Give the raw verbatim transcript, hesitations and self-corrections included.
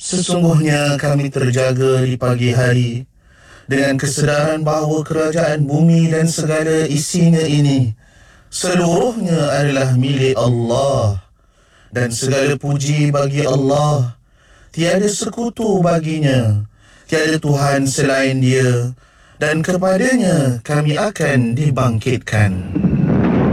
Sesungguhnya kami terjaga di pagi hari dengan kesedaran bahawa kerajaan bumi dan segala isinya ini seluruhnya adalah milik Allah, dan segala puji bagi Allah. Tiada sekutu baginya, tiada Tuhan selain Dia, dan kepadanya kami akan dibangkitkan.